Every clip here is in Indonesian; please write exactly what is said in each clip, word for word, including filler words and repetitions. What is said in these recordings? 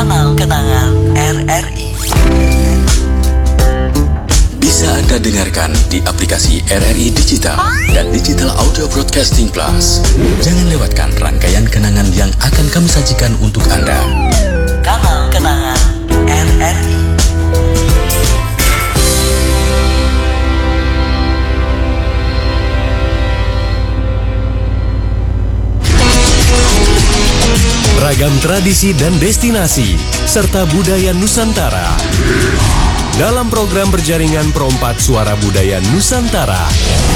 Kanal Kenangan R R I. Bisa Anda dengarkan di aplikasi R R I Digital dan Digital Audio Broadcasting Plus. Jangan lewatkan rangkaian kenangan yang akan kami sajikan untuk Anda. Kanal Kenangan R R I. Ragam tradisi dan destinasi serta budaya Nusantara dalam program berjaringan Perompak Suara Budaya Nusantara.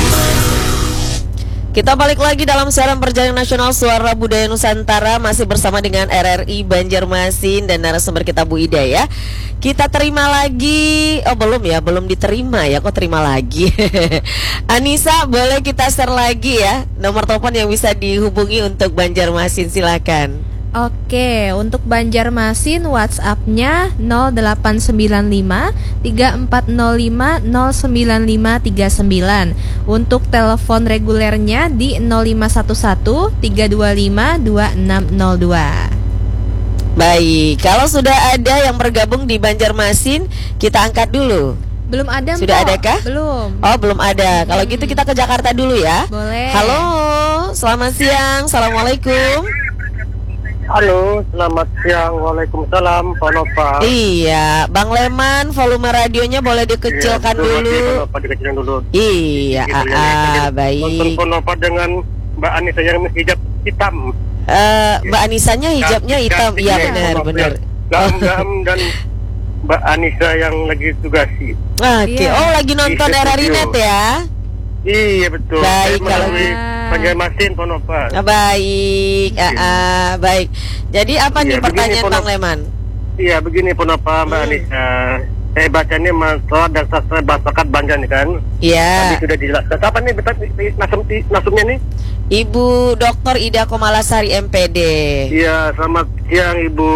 Kita balik lagi dalam siaran perjalanan nasional Suara Budaya Nusantara, masih bersama dengan R R I Banjarmasin dan narasumber kita Bu Ida ya. Kita terima lagi, oh belum ya, belum diterima ya, kok terima lagi. Anissa, boleh kita share lagi ya nomor telepon yang bisa dihubungi untuk Banjarmasin, silakan. Oke, untuk Banjarmasin WhatsApp-nya nol delapan sembilan lima tiga empat nol lima nol sembilan lima tiga sembilan. Untuk telepon regulernya di nol lima satu satu tiga dua lima dua enam nol dua. Baik, kalau sudah ada yang bergabung di Banjarmasin, kita angkat dulu. Belum ada, sudah Mbak? Adakah? Belum. Oh, belum ada. Kalau gitu kita ke Jakarta dulu ya. Boleh. Halo, selamat siang. Assalamualaikum. Halo, selamat siang. Waalaikumsalam, Pak Nova. Iya, Bang Leman, volume radionya boleh dikecilkan iya, dulu. Pak Nova dikecilkan dulu. Iya, gitu, ah, ah, baik. Nonton Pak Nova dengan Mbak Anissa yang hijab hitam. Uh, Mbak Anisanya hijabnya hitam, iya benar, benar. Gam-gam dan Mbak Anissa yang lagi tugasi. Oke, okay. Iya. Oh lagi nonton R R I Net ya? Iya betul. Baik, kalau Banjarmasin, Pak Nova. Ah, baik, ah, ah, baik. Jadi apa iya, nih pertanyaan begini, Bang Leman? Iya begini Pak Nova, Mbak hmm. Anissa. Saya bacanya masalah dan sastra masyarakat Banjar nih kan. Iya. Tadi sudah dijelaskan. Apa nih betul nasum nasumnya nih? Ibu Doktor Ida Komalasari M P D. Iya, selamat siang Ibu.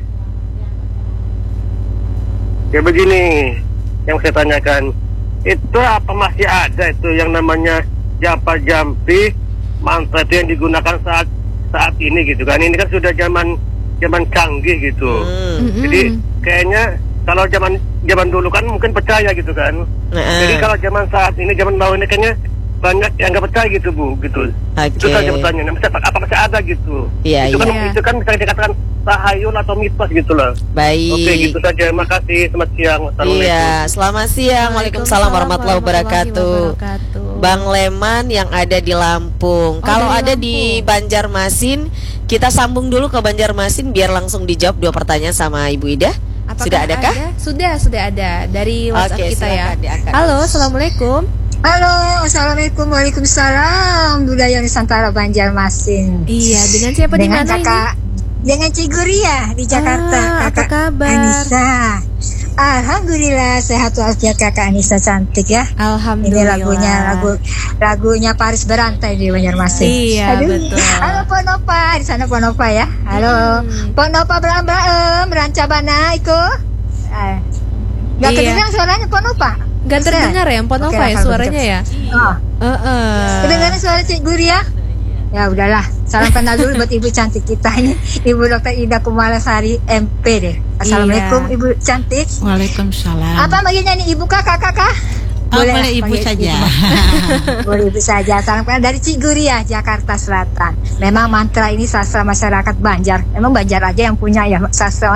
Ya begini, yang saya tanyakan, itu apa masih ada itu yang namanya japa jampi mantra itu yang digunakan saat saat ini gitu kan? Ini kan sudah zaman zaman canggih gitu. Hmm. Jadi kayaknya kalau zaman zaman dulu kan mungkin percaya gitu kan. Nah. Jadi kalau zaman saat ini zaman bawah ini kayaknya banyak yang nggak percaya gitu Bu, gitu. Okay. Itu saja pertanyaan. Apa, apa masih ada gitu? Iya, itu kan iya. itu kan bisa dikatakan tahayul atau mitos gitu loh. Baik. Oke, gitu saja. Makasih. Selamat siang. Iya, selamat siang. Waalaikumsalam warahmatullahi wabarakatuh. Bang Leman yang ada di Lampung. Oh, kalau ada Lampung. Di Banjarmasin, kita sambung dulu ke Banjarmasin biar langsung dijawab dua pertanyaan sama Ibu Ida. Apakah sudah adakah? Ada? Sudah, sudah ada dari WhatsApp Oke, kita ya. Diangkat. Halo, assalamualaikum. Halo, assalamualaikum, waalaikumsalam. Budaya Nusantara Banjarmasin. Iya, dengan siapa di mana kakak, ini? Dengan Ciguria di Jakarta. Ah, kakak apa kabar? Anissa. Alhamdulillah sehat walafiat kakak Anissa, cantik ya. Alhamdulillah. Ini lagunya lagu lagunya Paris Berantai di Banjarmasin. Iya, Aduh. betul. Halo Pak Nova, di sana Pak Nova ya. Halo. Hmm. Pak Nova beram-beram rancabana iko. Eh. Gak iya. kedengar suaranya Pak Nova. Gak terdengar ya Pak Nova ya suaranya ya? Oh. Uh -uh. Kedengaran suara Cik Guria? Ya udahlah, salam kenal dulu buat ibu cantik kita ini, Ibu Doktor Ida Komalasari M P D. Assalamualaikum iya. Ibu cantik. Waalaikumsalam. Apa manggilnya nih ibu kakak kakak? Oh, boleh, boleh ibu saja. Ibu. Boleh ibu saja. Salam kenal dari Ciguria, Jakarta Selatan. Memang mantra ini sastra masyarakat Banjar. Memang Banjar aja yang punya ya sastra.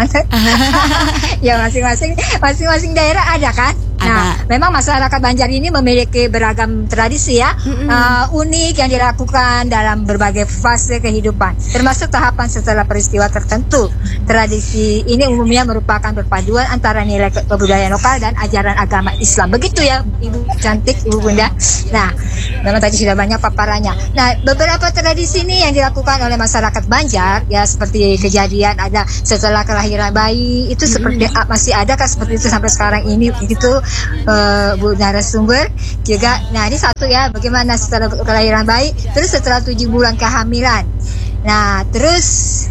Ya masing-masing masing-masing daerah ada kan? Nah, ada. Memang masyarakat Banjar ini memiliki beragam tradisi ya, mm-hmm. uh, unik yang dilakukan dalam berbagai fase kehidupan, termasuk tahapan setelah peristiwa tertentu. Tradisi ini umumnya merupakan perpaduan antara nilai kebudayaan lokal dan ajaran agama Islam. Begitu ya, Ibu cantik, Ibu Bunda. Nah, memang tadi sudah banyak paparannya. Nah, beberapa tradisi ini yang dilakukan oleh masyarakat Banjar ya, seperti kejadian ada setelah kelahiran bayi itu seperti mm-hmm. masih ada kan seperti itu sampai sekarang ini begitu. Uh, Bu narasumber juga. Nah ini satu ya, bagaimana setelah kelahiran bayi, terus setelah tujuh bulan kehamilan. Nah terus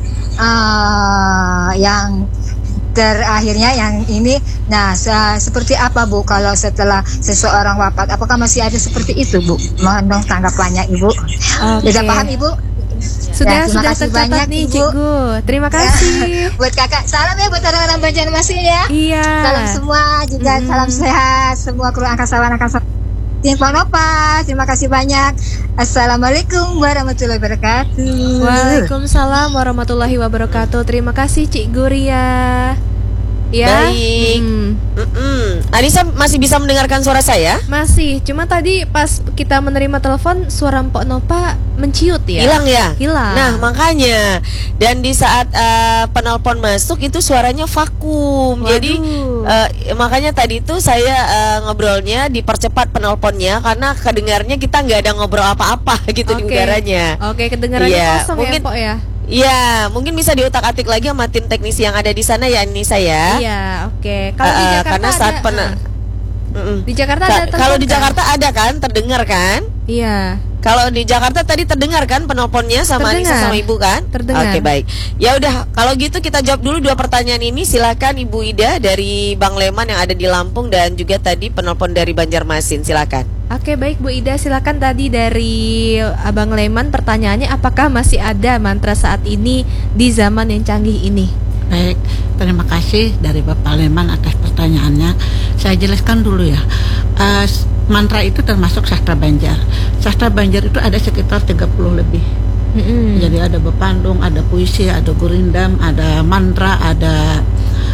uh, yang terakhirnya yang ini. Nah se- seperti apa Bu kalau setelah seseorang wafat, apakah masih ada seperti itu Bu? Mohon dong tanggapannya Ibu. Okay. Sudah paham Ibu? Sudah, Ya, terima sudah kasih tercatat banyak, nih, Ibu. Cikgu. Terima kasih. Buat kakak, salam ya buat orang-orang Banjarmasin ya. Iya. Salam semua juga, Mm. salam sehat semua kru angkasawan angkasa. Tim Panopa, terima kasih banyak. Assalamualaikum warahmatullahi wabarakatuh. Waalaikumsalam warahmatullahi wabarakatuh. Terima kasih Cik Guria. Ya. Baik. Hmm. Mm-mm. Anissa masih bisa mendengarkan suara saya? Masih, cuma tadi pas kita menerima telepon suara Mpok Nopa menciut ya. Hilang ya? Hilang. Nah, makanya. Dan di saat uh, penelpon masuk itu suaranya vakum. Waduh. Jadi uh, makanya tadi itu saya uh, ngobrolnya dipercepat penelponnya karena kedengarnya kita nggak ada ngobrol apa-apa gitu di Oke. udaranya. Oke, kedengarannya Iya, kosong mungkin- ya, Mpok ya. Iya, mungkin bisa diutak-atik lagi sama tim teknisi yang ada di sana ya, Anissa ya. Iya, oke. Kalau di Uh, Jakarta karena saat ada, pen- uh, Mm-mm. di Jakarta Ka- ada kalau di telepon, kan? Jakarta ada kan, terdengar kan? Iya. Kalau di Jakarta tadi terdengar kan penelponnya sama Anissa Terdengar. sama Ibu kan? Terdengar. Oke, baik. Ya udah, kalau gitu kita jawab dulu dua pertanyaan ini. Silakan Ibu Ida dari Bang Leman yang ada di Lampung dan juga tadi penelpon dari Banjarmasin. Silakan. Oke, baik Bu Ida, silakan tadi dari Abang Leman pertanyaannya, apakah masih ada mantra saat ini di zaman yang canggih ini? Baik, terima kasih dari Bapak Leman atas pertanyaannya. Saya jelaskan dulu ya. Uh, mantra itu termasuk sastra Banjar. Sastra Banjar itu ada sekitar tiga puluh lebih. Mm-mm. Jadi ada bepandung, ada puisi, ada gurindam, ada mantra, ada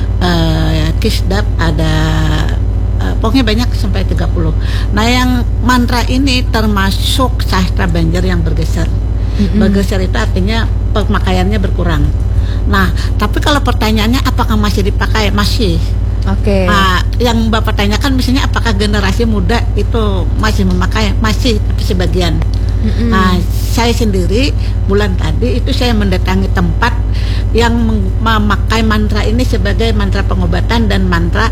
uh, kisdap, ada uh, pokoknya banyak sampai tiga puluh. Nah, yang mantra ini termasuk sastra Banjar yang bergeser. Mm-mm. Bergeser itu artinya pemakaiannya berkurang. Nah, tapi kalau pertanyaannya apakah masih dipakai? Masih. Oke. Nah, yang Bapak tanyakan misalnya apakah generasi muda itu masih memakai? Masih, tapi sebagian. Mm-mm. Nah, saya sendiri bulan tadi itu saya mendatangi tempat yang meng- memakai mantra ini sebagai mantra pengobatan dan mantra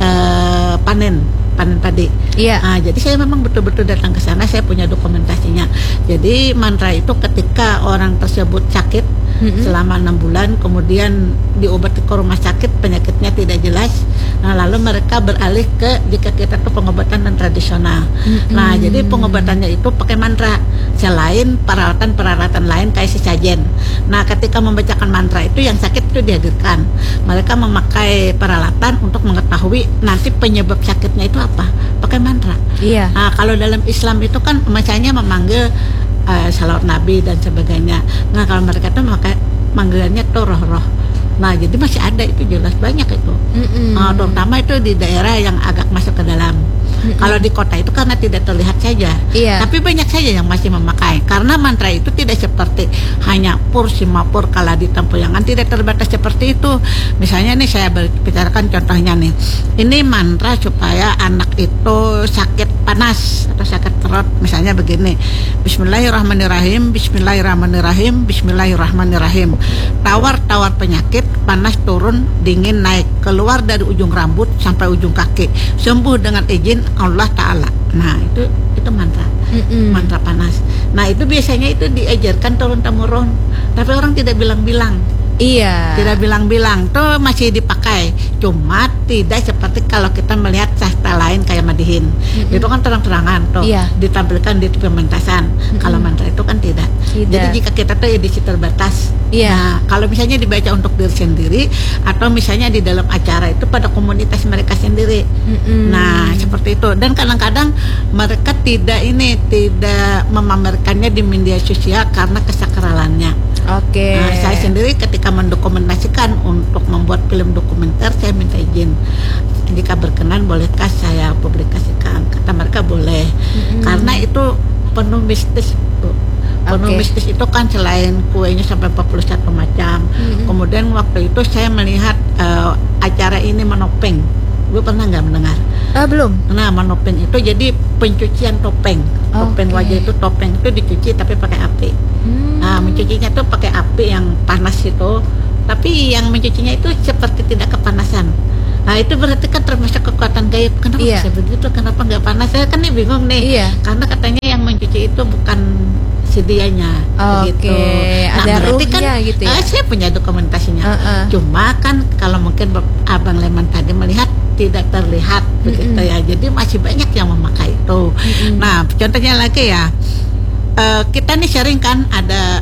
eh, panen panen padi. Iya. Nah, jadi saya memang betul-betul datang ke sana, saya punya dokumentasinya. Jadi mantra itu ketika orang tersebut sakit Mm-mm. selama enam bulan, kemudian diobati ke rumah sakit, penyakitnya tidak jelas. Nah, lalu mereka beralih ke jika kita tuh pengobatan dan tradisional. Mm-mm. Nah, jadi pengobatannya itu pakai mantra selain peralatan-peralatan lain kayak sesajen. Nah, ketika membacakan mantra itu yang sakit itu dihadirkan. Mereka memakai peralatan untuk mengetahui nanti penyebab sakitnya itu apa, pakai mantra. Iya. Nah, kalau dalam Islam itu kan misalnya memanggil uh, salawat Nabi dan sebagainya. Nah, kalau mereka tuh memakai manggilannya tuh roh-roh. Nah, jadi masih ada itu, jelas banyak itu. Mm-mm. Nah, terutama itu di daerah yang agak masuk ke dalam. Mm-mm. Kalau di kota itu karena tidak terlihat saja. Iya. Tapi banyak saja yang masih memakai. Karena mantra itu tidak seperti hanya pur simapur kala di tempoyangan, tidak terbatas seperti itu. Misalnya nih saya bicarakan contohnya nih. Ini mantra supaya anak itu sakit panas atau sakit perut. Misalnya begini. Bismillahirrahmanirrahim, Bismillahirrahmanirrahim, Bismillahirrahmanirrahim. Tawar-tawar penyakit, panas turun, dingin naik, keluar dari ujung rambut sampai ujung kaki, sembuh dengan izin Allah Ta'ala. Nah, itu itu mantra. Mm-mm. Mantra panas. Nah, itu biasanya itu diajarkan turun-temurun, tapi orang tidak bilang-bilang. Iya. Tidak bilang-bilang, tuh masih dipakai. Cuma tidak seperti kalau kita melihat sastra lain kayak Madihin. Mm-mm. Itu kan terang-terangan tuh, Iya. ditampilkan di pementasan. Mm-mm. Kalau mantra itu kan tidak. Tidak. Jadi jika kita tuh edisi terbatas. Iya. Nah, kalau misalnya dibaca untuk diri sendiri atau misalnya di dalam acara itu pada komunitas mereka sendiri. Mm-mm. Nah, seperti itu. Dan kadang-kadang mereka tidak ini tidak memamerkannya di media sosial karena kesakralannya. Oke. Nah, saya sendiri ketika mendokumentasikan untuk membuat film dokumenter, saya minta izin. Jika berkenan, bolehkah saya publikasikan? Kata mereka boleh. Mm-mm. Karena itu penuh mistis, Bu. Penuh Oke. mistis itu kan selain kuenya sampai empat puluh satu macam. Mm-mm. Kemudian waktu itu saya melihat eh, acara ini menopeng. Bu pernah nggak mendengar? Ah, belum. Nah, menopeng itu jadi pencucian topeng. Topeng Oke. wajah itu, topeng itu dicuci tapi pakai api. Hmm. Nah, mencucinya tuh pakai api yang panas itu, tapi yang mencucinya itu seperti tidak kepanasan. Nah, itu berarti kan termasuk kekuatan gaib. Kenapa Iya. bisa begitu? Kenapa nggak panas? Saya kan nih bingung nih. Iya. Karena katanya yang mencuci itu bukan si dianya. Oke, ada berarti kan, ruhnya gitu ya? eh, saya punya dokumentasinya. Uh-uh. Cuma kan kalau mungkin Abang Leman tadi melihat tidak terlihat begitu Mm-mm. ya. Jadi masih banyak yang memakai itu. Mm-mm. Nah, contohnya lagi ya. Uh, kita nih sharing kan ada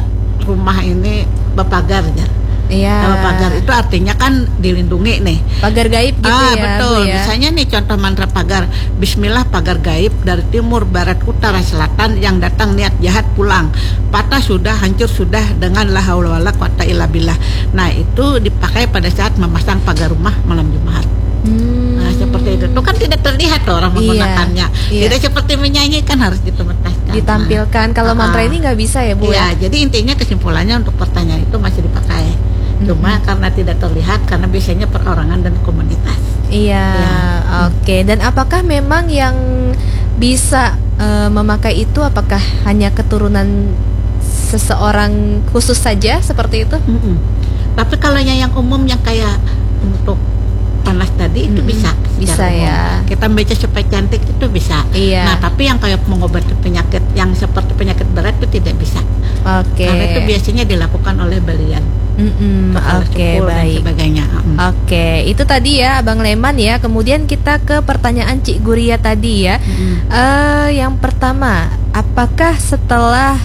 rumah ini berpagar ya. Iya. Kalau pagar itu artinya kan dilindungi nih. Pagar gaib gitu ah, ya, betul. Bu ya. Misalnya nih contoh mantra pagar. Bismillah pagar gaib dari timur, barat, utara, selatan yang datang niat jahat pulang. Patah sudah, hancur sudah dengan la haula wala quwata illa billah. Nah, itu dipakai pada saat memasang pagar rumah malam Jumat. Hmm. Nah, seperti itu. Itu kan tidak terlihat tuh orang menggunakannya. Iya. Tidak seperti menyanyi kan harus ditemetaskan. Ditampilkan. Kalau Ah. mantra ini nggak bisa ya, Bu ya. Iya, jadi intinya kesimpulannya untuk pertanyaan itu masih dipakai. Cuma karena tidak terlihat, karena biasanya perorangan dan komunitas. Iya, Ya. oke. Dan apakah memang yang bisa eh, memakai itu apakah hanya keturunan seseorang khusus saja seperti itu? Mm-mm. Tapi kalau yang yang umum yang kayak untuk panas tadi itu Mm-mm. bisa. Bisa secara umum. ya. Kita baca supaya cantik itu bisa. Iya. Nah, tapi yang kayak mengobati penyakit yang seperti penyakit berat itu tidak bisa. Oke. Karena itu biasanya dilakukan oleh balian. Mm-mm, kepala Oke, suku dan baik. sebagainya. Mm. Oke, itu tadi ya Abang Leman ya. Kemudian kita ke pertanyaan Cik Guria tadi ya. Mm-mm. Eh, yang pertama, apakah setelah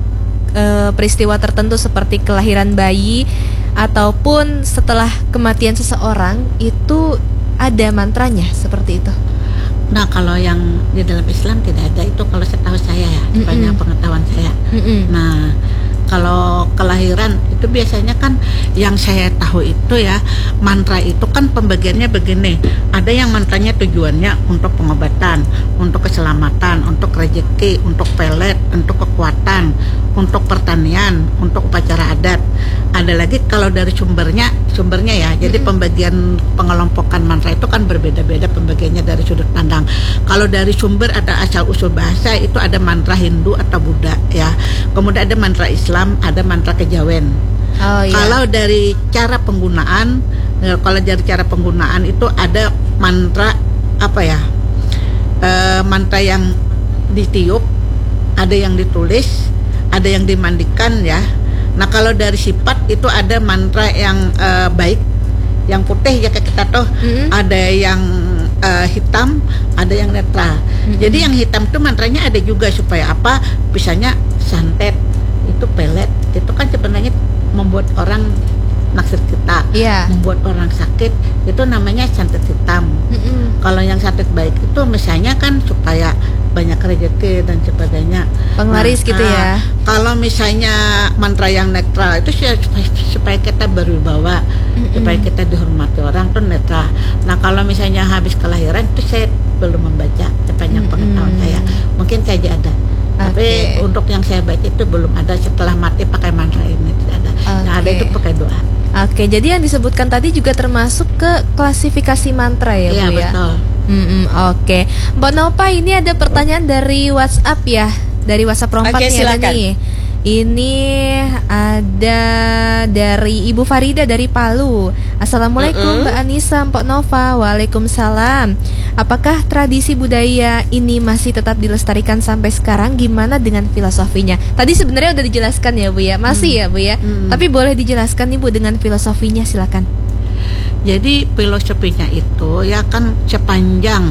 eh, peristiwa tertentu seperti kelahiran bayi ataupun setelah kematian seseorang itu ada mantranya seperti itu? Nah, kalau yang di dalam Islam tidak ada itu kalau setahu saya ya, Mm-mm. banyak pengetahuan saya. Mm-mm. Nah, kalau kelahiran itu biasanya kan yang saya tahu itu ya, mantra itu kan pembagiannya begini. Ada yang mantranya tujuannya untuk pengobatan, untuk keselamatan, untuk rezeki, untuk pelet, untuk kekuatan, untuk pertanian, untuk upacara adat. Ada lagi kalau dari sumbernya, sumbernya ya. Jadi pembagian pengelompokan mantra itu kan berbeda-beda pembagiannya dari sudut pandang. Kalau dari sumber ada asal usul bahasa itu ada mantra Hindu atau Buddha ya. Kemudian ada mantra Islam, ada mantra kejawen. Oh iya. Kalau dari cara penggunaan, eh, kalau dari cara penggunaan itu ada mantra apa ya? Eh, mantra yang ditiup, ada yang ditulis, ada yang dimandikan ya. Nah, kalau dari sifat itu ada mantra yang eh, baik, yang putih ya kayak kita tuh, Mm-mm. ada yang eh, hitam, ada yang netral. Mm-mm. Jadi yang hitam itu mantranya ada juga supaya apa? Misalnya santet, itu pelet, itu kan sebenarnya membuat orang naksir kita, Iya. membuat orang sakit, itu namanya santet hitam. Mm-mm. Kalau yang santet baik itu misalnya kan supaya banyak rezeki dan sebagainya. Penglaris gitu ya. Kalau misalnya mantra yang netral itu supaya, supaya kita berwibawa, Mm-mm. supaya kita dihormati orang tuh netral. Nah, kalau misalnya habis kelahiran itu saya belum membaca sepanjang Mm-mm. pengetahuan saya. Mungkin saja ada. Tapi Oke. untuk yang saya baca itu belum ada. Setelah mati pakai mantra ini tidak ada. Yang ada Oke. itu pakai doa. Oke, jadi yang disebutkan tadi juga termasuk ke klasifikasi mantra ya, Iya, Bu ya? betul. Mm-mm, Oke, Mbak Nova, ini ada pertanyaan dari WhatsApp ya, dari WhatsApp Rompat Oke, nih ada silakan. nih. Ini ada dari Ibu Farida dari Palu. Assalamualaikum Mm-mm. Mbak Anissa, Mbak Nova. Waalaikumsalam. Apakah tradisi budaya ini masih tetap dilestarikan sampai sekarang? Gimana dengan filosofinya? Tadi sebenarnya udah dijelaskan ya Bu ya, masih ya Bu ya. Hmm. Tapi boleh dijelaskan nih Bu dengan filosofinya, silakan. Jadi filosofinya itu ya kan sepanjang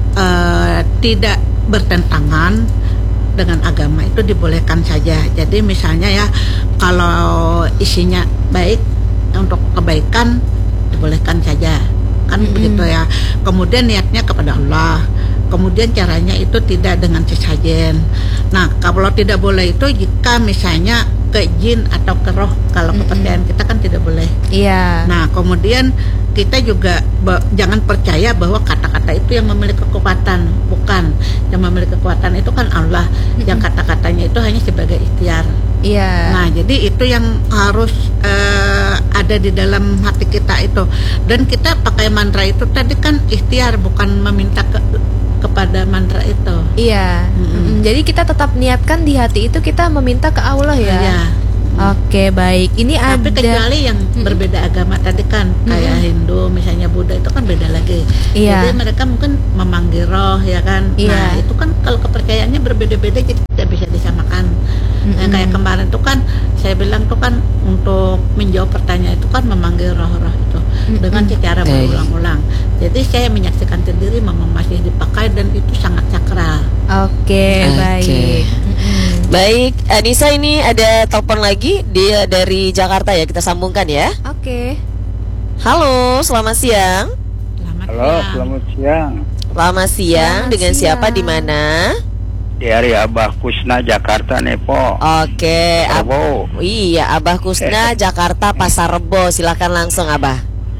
eh, tidak bertentangan dengan agama itu dibolehkan saja. Jadi misalnya ya kalau isinya baik untuk kebaikan dibolehkan saja. Kan Mm-mm. begitu ya. Kemudian niatnya kepada Allah. Kemudian caranya itu tidak dengan sesajen. Nah, kalau tidak boleh itu jika misalnya ke jin atau ke roh, kalau Mm-mm. kepercayaan kita kan tidak boleh. Iya. Nah, kemudian kita juga be- jangan percaya bahwa kata-kata itu yang memiliki kekuatan, bukan. Yang memiliki kekuatan itu kan Allah. Yang kata-katanya itu hanya sebagai ikhtiar. Iya. Nah, jadi itu yang harus eh, ada di dalam hati kita itu. Dan kita pakai mantra itu tadi kan ikhtiar, bukan meminta ke, kepada mantra itu. Iya. Mm-mm. Mm-mm. Jadi kita tetap niatkan di hati itu kita meminta ke Allah ya. Iya. Oke, baik. Ini Tapi ada kecuali yang berbeda agama tadi kan, kayak Hindu misalnya, Buddha itu kan beda lagi. Iya. Jadi mereka mungkin memanggil roh ya kan. Iya. Nah, itu kan kalau kepercayaannya berbeda-beda jadi tidak bisa disamakan. Nah, Mm-mm. kayak kemarin tuh kan saya bilang tuh kan untuk menjawab pertanyaan itu kan memanggil roh-roh itu. dengan secara Baik. berulang-ulang. Jadi saya menyaksikan sendiri memang masih dipakai dan itu sangat sakral. Oke, Oke. baik. Mm-mm. Baik, Anissa ini ada telepon lagi, dia dari Jakarta ya, kita sambungkan ya. Oke. Halo, selamat siang. Selamat Halo, siang. selamat siang. Selamat siang, Selamat dengan siapa siang. di mana? Dari Abah Kusna Jakarta nih, Po. Oke, Ab- Rebo. iya, Abah Kusna Jakarta Pasar Rebo, silakan langsung Abah.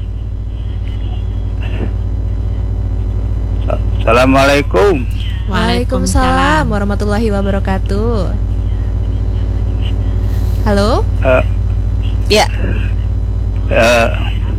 Assalamualaikum. Waalaikumsalam warahmatullahi wabarakatuh. Halo? Eh, Ya, eh,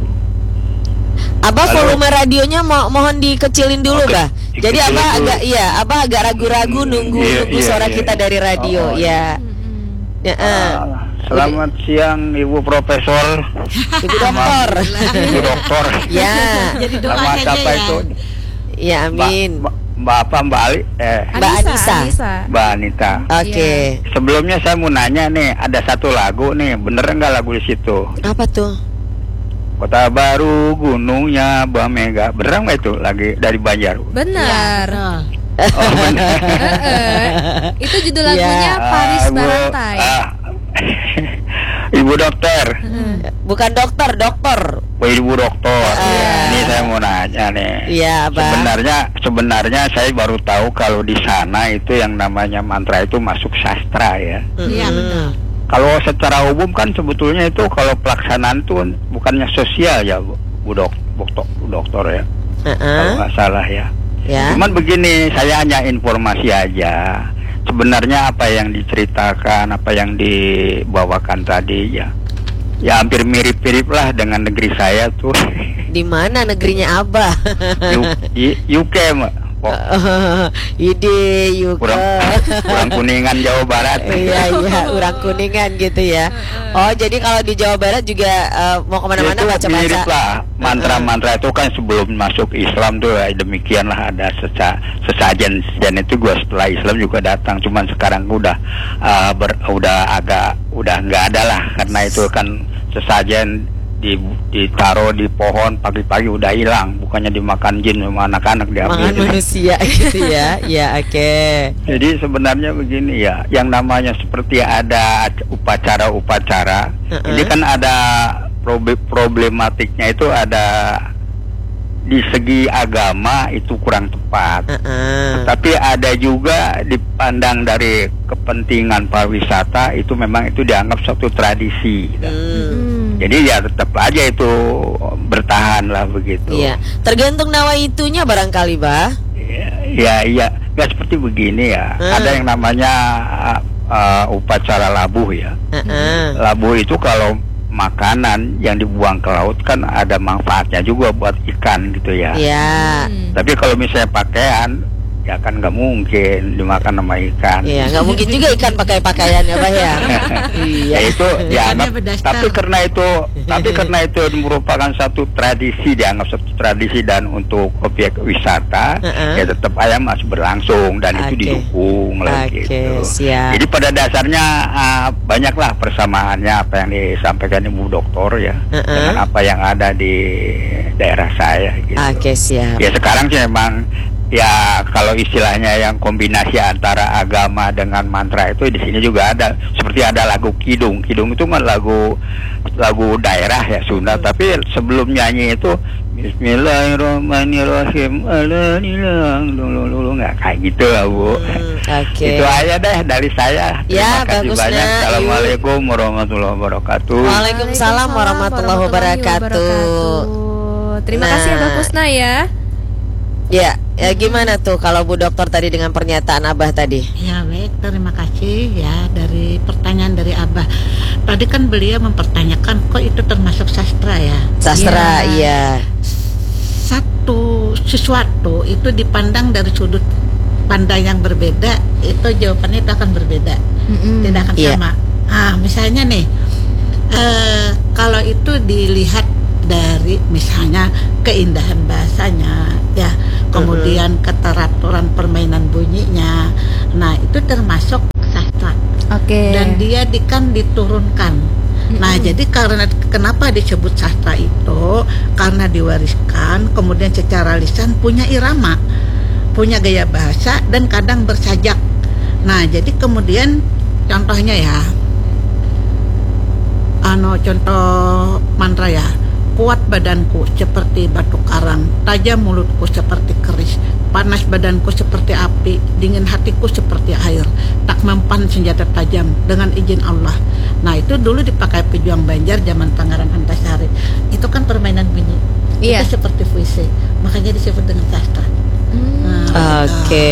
Abah Halo. volume radionya mo- mohon dikecilin dulu, Oke, Bah. Jadi dikecilin Abah dulu. agak iya, Abah agak ragu-ragu nunggu Iya, nunggu iya, suara iya. kita dari radio, Oh, ya. Ya, eh. ah, selamat siang Ibu Profesor. Ibu dokter. Ibu Dokter. Ya, Jadi doa Nama saja siapa ya. itu? ya Mbak, amin. Mbak, Mbak apa Mbak Ali? Eh, Mbak Anissa. Anissa. Mbak Anita. Oke. Sebelumnya saya mau nanya nih, ada satu lagu nih, bener nggak lagu di situ? Apa tuh? Kota Baru, gunungnya Mbak Mega, bener nggak itu lagi dari Banjar? Benar. Betul. Oh, bener. Heeh. Itu judul lagunya Ya. Paris Ah, Bu, Barantai. ah. Ibu dokter, Bukan dokter, dokter. Bu Ibu dokter. Ah. Ini saya mau nanya nih. Iya, Abah. Sebenarnya, sebenarnya saya baru tahu kalau di sana itu yang namanya mantra itu masuk sastra ya. Iya betul. Kalau secara umum kan sebetulnya itu kalau pelaksanaan itu bukannya sosial ya, Bu, Bu dok, Bu dok- Bu dokter ya. Kalau Heeh. nggak salah ya. Ya. Cuman begini, saya hanya informasi aja. Sebenarnya apa yang diceritakan, apa yang dibawakan tadi ya, ya hampir mirip-mirip lah dengan negeri saya tuh. Di mana negerinya Abah? U- I- U K, Mbak. Oh, Ide yuk. kurang, kurang Kuningan Jawa Barat. Iya iya, urang Kuningan gitu ya. Oh, jadi kalau di Jawa Barat juga eh, mau kemana-mana Itu baca-baca. mirip lah. Mantra-mantra itu kan sebelum masuk Islam tuh ya, demikianlah ada seca, sesajen dan itu gua setelah Islam juga datang. Cuman sekarang udah uh, ber, udah agak udah nggak ada lah karena itu kan sesajen di, ditaruh di pohon pagi-pagi udah hilang, bukannya dimakan jin sama anak-anak diambil. Makan manusia gitu ya. Ya, oke. Jadi sebenarnya begini ya, yang namanya seperti ada upacara-upacara, Uh-uh. ini kan ada probe- problematiknya itu ada di segi agama itu kurang tepat. Heeh. Tapi ada juga dipandang dari kepentingan pariwisata itu memang itu dianggap suatu tradisi. Hmm. Jadi ya tetap aja itu bertahan lah begitu. Iya, tergantung nawaitunya barangkali, Bah. Ya, iya, nggak seperti begini ya. Hmm. Ada yang namanya uh, uh, upacara labuh ya. Heeh. Labuh itu kalau makanan yang dibuang ke laut kan ada manfaatnya juga buat ikan gitu ya. Iya. Tapi kalau misalnya pakaian, ya kan nggak mungkin dimakan sama ikan. Iya, nggak mungkin juga ikan pakai pakaian ya, Bah ya. Ya itu dianggap, Ikannya berdasar. tapi karena itu, tapi karena itu merupakan satu tradisi, dianggap satu tradisi dan untuk objek wisata, Uh-uh. ya tetap ayam masih berlangsung dan itu Oke. didukung lah Oke, gitu. siap. Jadi pada dasarnya uh, banyaklah persamaannya apa yang disampaikan Ibu Dokter ya, Uh-uh. dengan apa yang ada di daerah saya gitu. Oke, siap. Ya sekarang sih memang ya kalau istilahnya yang kombinasi antara agama dengan mantra itu di sini juga ada, seperti ada lagu kidung. Kidung itu kan lagu lagu daerah ya Sunda, tapi sebelum nyanyi itu Bismillahirrahmanirrahim alanilang lulu nggak kayak gitu lah Bu. Hmm, oke. Itu aja deh dari saya. Ya, Terima kasih bagus, banyak. Nak. Assalamualaikum warahmatullahi wabarakatuh. Waalaikumsalam warahmatullahi wabarakatuh. Terima Nah. kasih Abah Kusna ya. Ya, ya gimana tuh kalau Bu Dokter tadi dengan pernyataan Abah tadi? Ya baik, terima kasih ya dari pertanyaan dari Abah. Tadi kan beliau mempertanyakan kok itu termasuk sastra ya. Sastra, Ya, iya. Satu sesuatu itu dipandang dari sudut pandang yang berbeda, itu jawabannya itu akan berbeda, Mm-mm. tidak akan Iya. sama. Ah, misalnya nih, eh, kalau itu dilihat dari misalnya keindahan bahasanya, ya, kemudian keteraturan permainan bunyinya, nah itu termasuk sastra. Oke. Dan dia di, kan diturunkan Nah, jadi karena kenapa disebut sastra itu? Karena diwariskan, kemudian secara lisan punya irama, punya gaya bahasa dan kadang bersajak. Nah, jadi kemudian contohnya ya, ano contoh mantra ya. Kuat badanku seperti batu karang, tajam mulutku seperti keris, panas badanku seperti api, dingin hatiku seperti air, tak mempan senjata tajam dengan izin Allah. Nah, itu dulu dipakai pejuang Banjar zaman Pangeran Antasari. Itu kan permainan bunyi. Iya. Itu seperti puisi, makanya disebut dengan sastra. Hmm. Nah, Oke.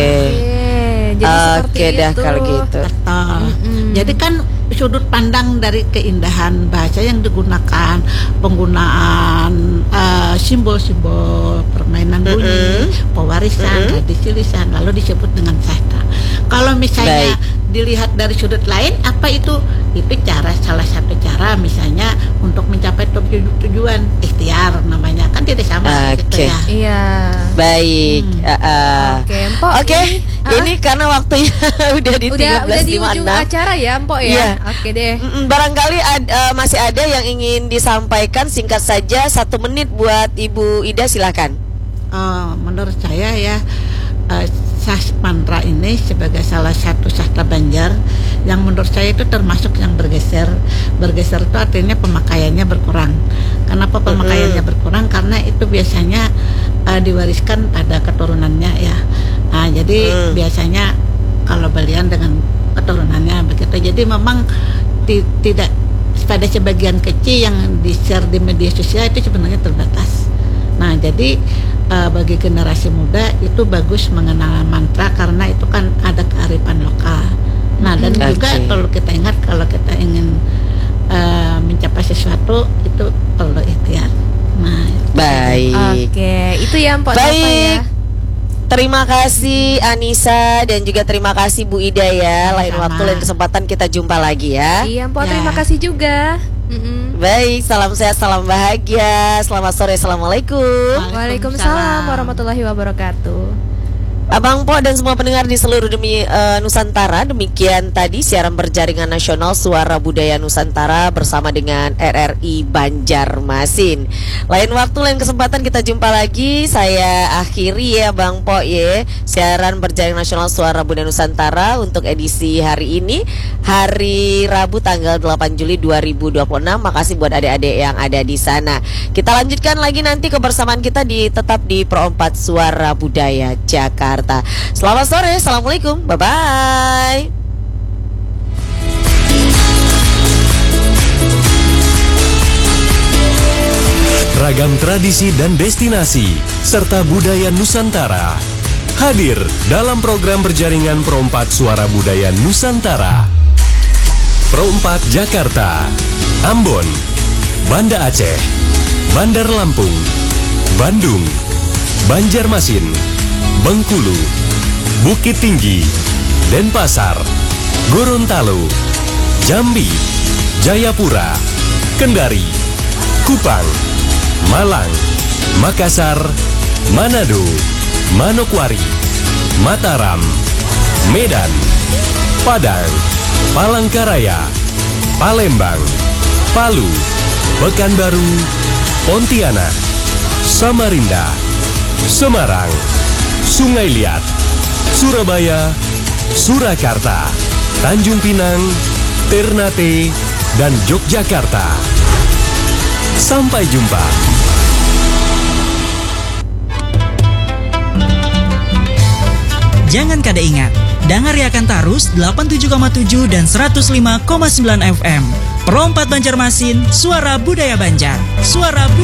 Oke, jadi seperti Oke dah itu. kalau gitu. betul. Mm-mm. Jadi kan sudut pandang dari keindahan bahasa yang digunakan, penggunaan uh, simbol-simbol permainan bunyi, pewarisan, tradisi lisan, lalu disebut dengan sastra. Kalau misalnya Baik. dilihat dari sudut lain, apa itu? Itu cara, salah satu cara misalnya untuk mencapai tuju- tujuan ikhtiar namanya, kan tidak sama gitu Oke. ya. Iya. Baik. Hmm. ah, ah. Oke, Mpok. Oke, ini, ah, ini karena waktunya udah di udah tiga udah belas di lima puluh ujung enam. acara ya, Mpok ya. Iya. Oke deh. Mm-mm, Barangkali ad- eh, masih ada yang ingin disampaikan singkat saja satu menit buat Ibu Ida, silakan. Oh, menurut saya ya uh, sas mantra ini sebagai salah satu sastra Banjar yang menurut saya itu termasuk yang bergeser. Bergeser itu artinya pemakaiannya berkurang. Kenapa pemakaiannya berkurang? Karena itu biasanya uh, diwariskan pada keturunannya ya. Nah, jadi Mm. biasanya kalau balian dengan keturunannya begitu. Jadi memang ti- tidak pada sebagian kecil yang di-share di media sosial itu sebenarnya terbatas. Nah, jadi uh, bagi generasi muda itu bagus mengenal mantra karena itu kan ada kearifan lokal. Nah, dan Mm-hmm. juga Oke. perlu kita ingat kalau kita ingin uh, mencapai sesuatu itu perlu ikhtiar. Nah, itu Baik. Oke, itu ya Mpok Nova ya. Baik. Terima kasih Anissa dan juga terima kasih Bu Ida ya. Lain Sama-sama. waktu, lain kesempatan kita jumpa lagi ya. Iya Mpok, Ya. terima kasih juga. Mm-mm. Baik, salam sehat, salam bahagia. Selamat sore, assalamualaikum. Waalaikumsalam warahmatullahi wabarakatuh. Abang Po dan semua pendengar di seluruh demi eh, Nusantara, demikian tadi siaran berjaringan nasional Suara Budaya Nusantara bersama dengan R R I Banjarmasin. Lain waktu, lain kesempatan kita jumpa lagi. Saya akhiri ya Bang Po ya siaran berjaringan nasional Suara Budaya Nusantara untuk edisi hari ini, hari Rabu tanggal delapan Juli dua ribu dua puluh enam. Makasih buat adik-adik yang ada di sana. Kita lanjutkan lagi nanti kebersamaan kita di tetap di Pro empat Suara Budaya Jakarta. Selamat sore, assalamualaikum, bye bye. Ragam tradisi dan destinasi serta budaya Nusantara hadir dalam program berjaringan Pro empat Suara Budaya Nusantara. Pro empat Jakarta, Ambon, Banda Aceh, Bandar Lampung, Bandung, Banjarmasin, Bengkulu, Bukit Tinggi, Denpasar, Gorontalo, Jambi, Jayapura, Kendari, Kupang, Malang, Makassar, Manado, Manokwari, Mataram, Medan, Padang, Palangkaraya, Palembang, Palu, Pekanbaru, Pontianak, Samarinda, Semarang, Sungai Liat, Surabaya, Surakarta, Tanjung Pinang, Ternate, dan Yogyakarta. Sampai jumpa. Jangan kada ingat, dangariakan tarus delapan puluh tujuh koma tujuh dan seratus lima koma sembilan F M. Pro empat Banjarmasin, Suara Budaya Banjar. Suara Budaya